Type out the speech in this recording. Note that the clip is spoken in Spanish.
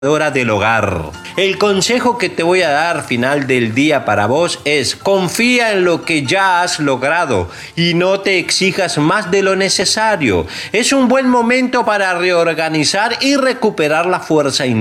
del hogar. El consejo que te voy a dar final del día para vos es: confía en lo que ya has logrado y no te exijas más de lo necesario. Es un buen momento para reorganizar y recuperar la fuerza interna.